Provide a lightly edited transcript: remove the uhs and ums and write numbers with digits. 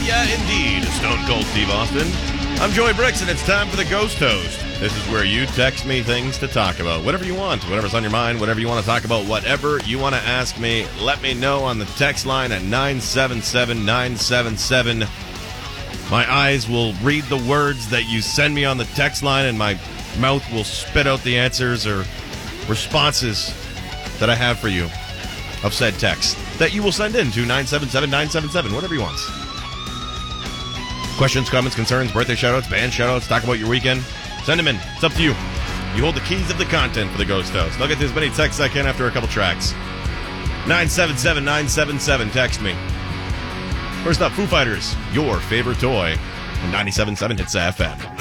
yeah, indeed, Stone Cold Steve Austin. I'm Joey Bricks, and it's time for the Ghost Toast. This is where you text me things to talk about. Whatever you want, whatever's on your mind, whatever you want to talk about, whatever you want to ask me, let me know on the text line at 977-977. My eyes will read the words that you send me on the text line, and my mouth will spit out the answers or responses that I have for you of said text that you will send in to 977-977, whatever you want. Questions, comments, concerns, birthday shoutouts, band shoutouts, talk about your weekend. Send them in. It's up to you. You hold the keys of the content for the Ghost House. I'll get to as many texts as I can after a couple tracks. 977-977. Text me. First up, Foo Fighters, Your Favorite Toy, from 97.7 Hits FM.